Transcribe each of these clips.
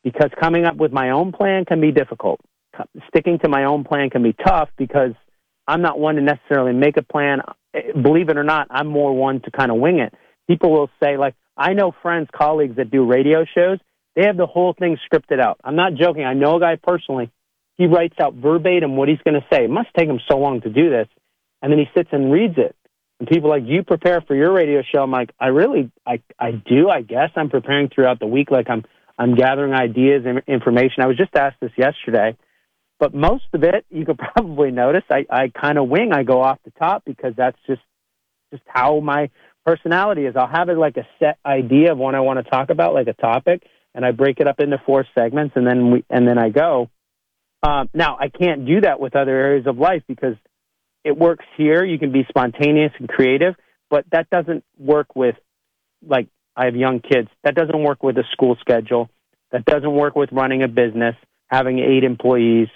because coming up with my own plan can be difficult. Sticking to my own plan can be tough because I'm not one to necessarily make a plan. Believe it or not, I'm more one to kind of wing it. People will say, like, I know friends, colleagues that do radio shows. They have the whole thing scripted out. I'm not joking. I know a guy personally. He writes out verbatim what he's going to say. It must take him so long to do this. And then he sits and reads it. And people are like, do you prepare for your radio show? I'm like, I do, I guess. I'm preparing throughout the week. Like I'm gathering ideas and information. I was just asked this yesterday. But most of it, you could probably notice, I kind of wing. I go off the top because that's just how my personality is. I'll have it like a set idea of what I want to talk about, like a topic, and I break it up into 4 segments, and then I go. Now, I can't do that with other areas of life because it works here. You can be spontaneous and creative, but that doesn't work with, like, I have young kids. That doesn't work with a school schedule. That doesn't work with running a business, having 8 employees,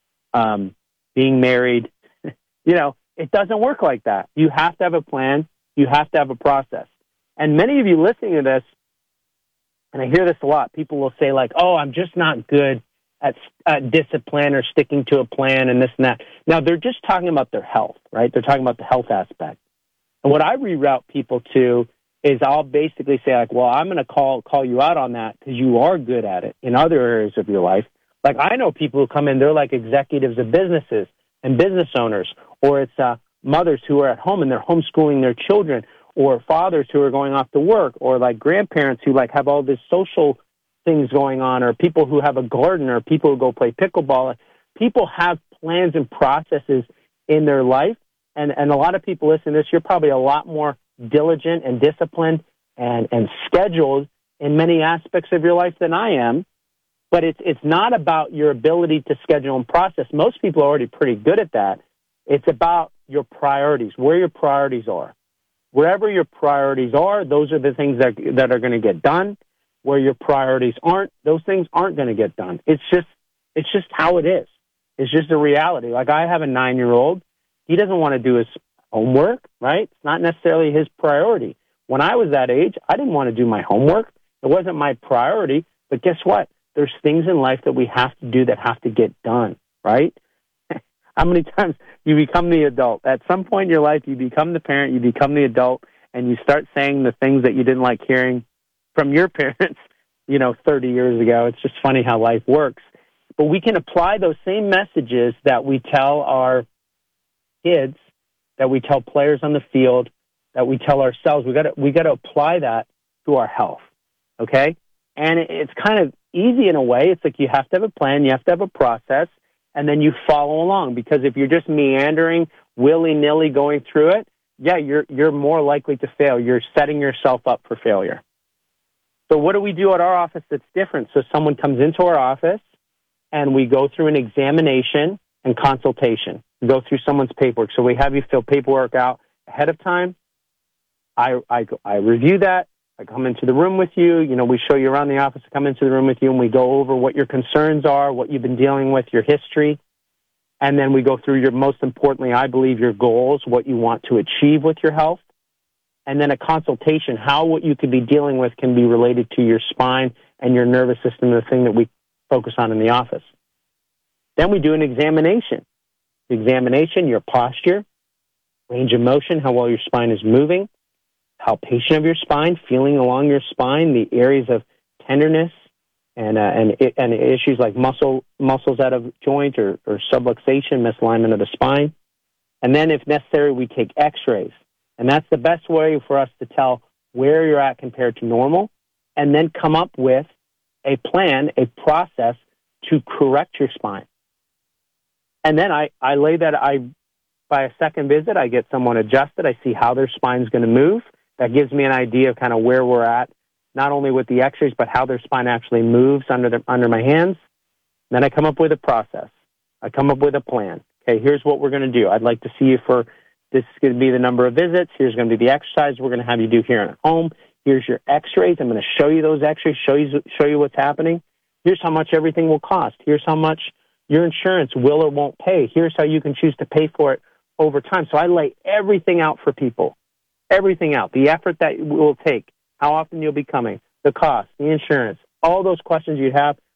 being married. It doesn't work like that. You have to have a plan. You have to have a process. And many of you listening to this, and I hear this a lot, people will say, like, oh, I'm just not good at discipline or sticking to a plan and this and that. Now, they're just talking about their health, right? They're talking about the health aspect. And what I reroute people to is I'll basically say, like, well, I'm going to call you out on that because you are good at it in other areas of your life. Like, I know people who come in, they're like executives of businesses and business owners, or it's mothers who are at home and they're homeschooling their children, or fathers who are going off to work, or like grandparents who like have all this social things going on, or people who have a garden, or people who go play pickleball. People have plans and processes in their life, and a lot of people listening to this, you're probably a lot more diligent and disciplined and scheduled in many aspects of your life than I am. But it's not about your ability to schedule and process. Most people are already pretty good at that. It's about your priorities, where your priorities are. Wherever your priorities are, those are the things that are going to get done. Where your priorities aren't, those things aren't going to get done. It's just how it is. It's just a reality. Like, I have a 9-year-old. He doesn't want to do his homework, right? It's not necessarily his priority. When I was that age, I didn't want to do my homework. It wasn't my priority. But guess what? There's things in life that we have to do that have to get done, right? How many times you become the adult? At some point in your life, you become the parent, you become the adult, and you start saying the things that you didn't like hearing from your parents, 30 years ago. It's just funny how life works. But we can apply those same messages that we tell our kids, that we tell players on the field, that we tell ourselves. We got to apply that to our health, okay? And it's kind of easy in a way. It's like you have to have a plan, you have to have a process, and then you follow along. Because if you're just meandering, willy-nilly going through it, yeah, you're more likely to fail. You're setting yourself up for failure. So what do we do at our office that's different? So someone comes into our office, and we go through an examination and consultation. We go through someone's paperwork. So we have you fill paperwork out ahead of time. I review that. I come into the room with you. We show you around the office. I come into the room with you, and we go over what your concerns are, what you've been dealing with, your history. And then we go through most importantly, I believe, your goals, what you want to achieve with your health. And then a consultation, how what you could be dealing with can be related to your spine and your nervous system, the thing that we focus on in the office. Then we do an examination. Examination, your posture, range of motion, how well your spine is moving, palpation of your spine, feeling along your spine, the areas of tenderness and issues like muscles out of joint or subluxation, misalignment of the spine. And then, if necessary, we take x-rays. And that's the best way for us to tell where you're at compared to normal, and then come up with a plan, a process to correct your spine. And then by a second visit, I get someone adjusted. I see how their spine's going to move. That gives me an idea of kind of where we're at, not only with the x-rays, but how their spine actually moves under my hands. Then I come up with a process. I come up with a plan. Okay, here's what we're going to do. I'd like to see you for, this is going to be the number of visits. Here's going to be the exercise we're going to have you do here at home. Here's your x-rays. I'm going to show you those x-rays, show you what's happening. Here's how much everything will cost. Here's how much your insurance will or won't pay. Here's how you can choose to pay for it over time. So I lay everything out for people. Everything out. The effort that it will take, how often you'll be coming, the cost, the insurance, all those questions you have,